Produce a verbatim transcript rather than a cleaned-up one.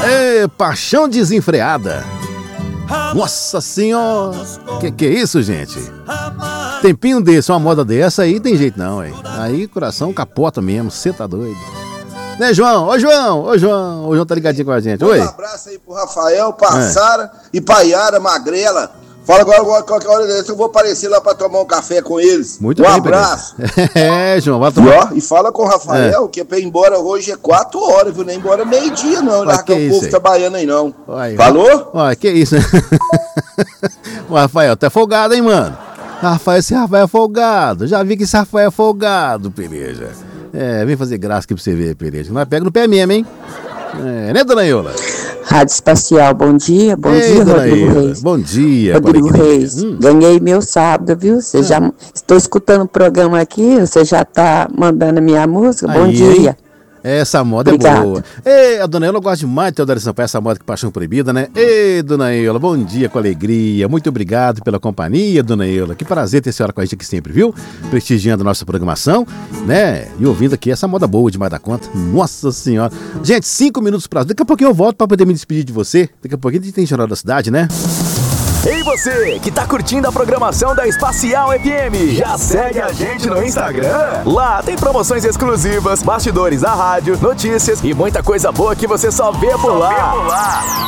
Ê, paixão desenfreada. Nossa senhora. Que que é isso, gente? Tempinho desse, uma moda dessa aí, tem jeito não, hein? Aí coração capota mesmo, você tá doido. Né, João? Ô, João, ô, João. O João tá ligadinho com a gente. Oi. Um abraço aí pro Rafael, Passara é. e Paiara Magrela. Fala agora, agora, qualquer hora dessa eu vou aparecer lá pra tomar um café com eles. Muito um bem, abraço. É, João, vai tomar. E, ó, e fala com o Rafael é. que é pra ir embora hoje é quatro horas, viu? Nem embora meio-dia, não. Lá que o povo trabalhando aí, não. Uai, Falou? Olha, que isso, né? O Rafael tá folgado, hein, mano? Rafael, esse Rafael é folgado. Já vi que esse Rafael é folgado, Pereja. É, vem fazer graça aqui pra você ver, Pereja. Nós pega no pé mesmo, hein? É, né, dona Iola? Rádio Espacial, bom dia, bom Ei, dia, dona Rodrigo Iola. Reis. Bom dia, Rodrigo Reis, hum. ganhei meu sábado, viu? Você ah. já estou escutando o programa aqui, você já tá mandando a minha música, bom aí, dia. Essa moda Obrigado. é boa. Ei, a dona Iola gosta demais de Teodoro Sampaio, essa moda que Paixão Proibida, né? Ei, dona Iola, bom dia, com alegria. Muito obrigado pela companhia, dona Iola. Que prazer ter a senhora com a gente aqui sempre, viu? Prestigiando a nossa programação, né? E ouvindo aqui essa moda boa demais da conta. Nossa senhora. Gente, cinco minutos pra... Daqui a pouquinho eu volto pra poder me despedir de você. Daqui a pouquinho a gente tem Jornal da Cidade, né? Ei você, que tá curtindo a programação da Espacial F M, já segue a gente no Instagram? Lá tem promoções exclusivas, bastidores da rádio, notícias e muita coisa boa que você só vê por lá.